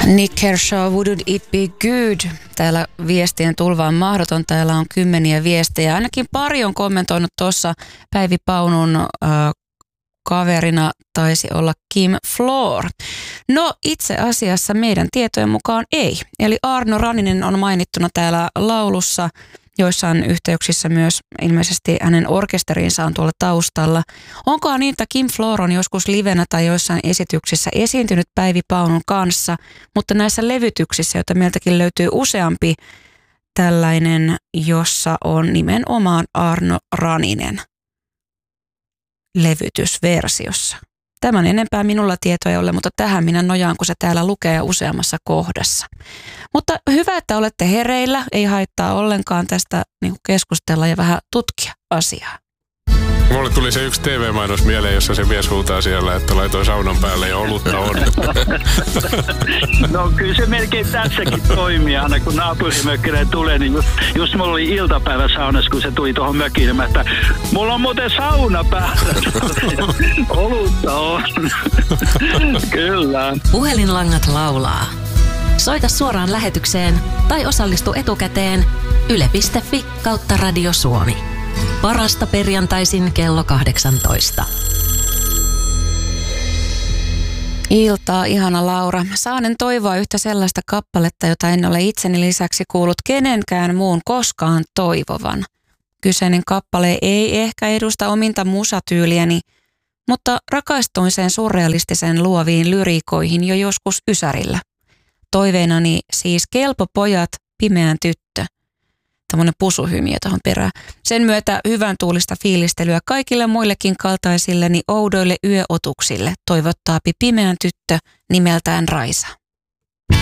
Nick Kershaw, Wouldn't It Be Good? Täällä viestien tulva on mahdoton. Täällä on kymmeniä viestejä. Ainakin pari on kommentoinut tuossa. Päivi Paunun kaverina taisi olla Kim Floor. No itse asiassa meidän tietojen mukaan ei. Eli Arno Raninen on mainittuna täällä laulussa. Joissain yhteyksissä myös ilmeisesti hänen orkesteriinsa on tuolla taustalla. Onkohan niin, että Kim Floor on joskus livenä tai joissain esityksissä esiintynyt Päivi Paunun kanssa, mutta näissä levytyksissä, joita meiltäkin löytyy useampi tällainen, jossa on nimenomaan Arno Raninen levytysversiossa. Tämän enempää minulla tietoa ei ole, mutta tähän minä nojaan, kun se täällä lukee useammassa kohdassa. Mutta hyvä, että olette hereillä. Ei haittaa ollenkaan tästä keskustella ja vähän tutkia asiaa. Mulle tuli se yksi TV-mainos mieleen, jossa se mies huutaa siellä, että laitoin saunan päälle ja olutta on. No kyllä se melkein tässäkin toimii. Aina kun naapurimökkinen tulee, niin just mulla oli iltapäivä saunassa, kun se tuli tuohon mökiin, että mulla on muuten sauna päällä. Olutta on. Kyllä. Puhelinlangat laulaa. Soita suoraan lähetykseen tai osallistu etukäteen yle.fi/Radio Suomi. Parasta perjantaisin kello 18. Iltaa, ihana Laura. Saanen toivoa yhtä sellaista kappaletta, jota en ole itseni lisäksi kuullut kenenkään muun koskaan toivovan. Kyseinen kappale ei ehkä edusta ominta musatyyliäni, mutta rakastuin sen surrealistisen luoviin lyriikoihin jo joskus ysärillä. Toiveenani siis Kelpo pojat, pimeän tyttö. Tämmöinen pusuhymiö tuohon perään. Sen myötä hyvän tuulista fiilistelyä kaikille muillekin kaltaisilleni oudoille yöotuksille toivottaapi pimeän tyttö nimeltään Raisa.